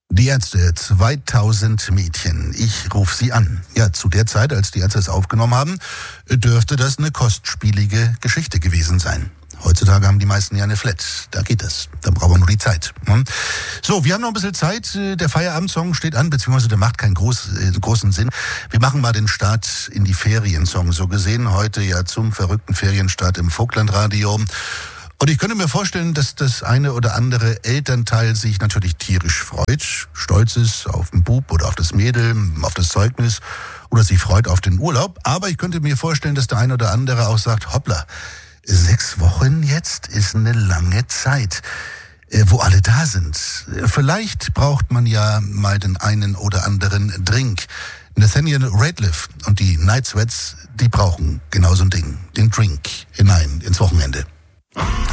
Die Ärzte, 2000 Mädchen. Ich rufe sie an. Ja, zu der Zeit, als die Ärzte es aufgenommen haben, dürfte das eine kostspielige Geschichte gewesen sein. Heutzutage haben die meisten ja eine Flat. Da geht es. Dann brauchen wir nur die Zeit. So, wir haben noch ein bisschen Zeit. Der Feierabendsong steht an, beziehungsweise der macht keinen großen Sinn. Wir machen mal den Start in die Feriensong. So gesehen heute ja zum verrückten Ferienstart im Vogtlandradio. Und ich könnte mir vorstellen, dass das eine oder andere Elternteil sich natürlich tierisch freut, stolz ist auf den Bub oder auf das Mädel, auf das Zeugnis oder sich freut auf den Urlaub. Aber ich könnte mir vorstellen, dass der eine oder andere auch sagt, hoppla, 6 Wochen jetzt ist eine lange Zeit, wo alle da sind. Vielleicht braucht man ja mal den einen oder anderen Drink. Nathaniel Rateliff und die Night Sweats, die brauchen genau so ein Ding, den Drink hinein ins Wochenende.